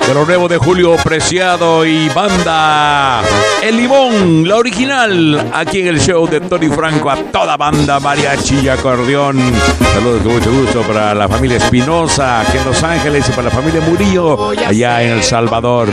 De lo nuevo de Julio Preciado y banda El Limón, la original, aquí en el show de Tony Franco, a toda banda mariachi y acordeón. Saludos con mucho gusto para la familia Espinosa, aquí en Los Ángeles, y para la familia Murillo, allá en El Salvador.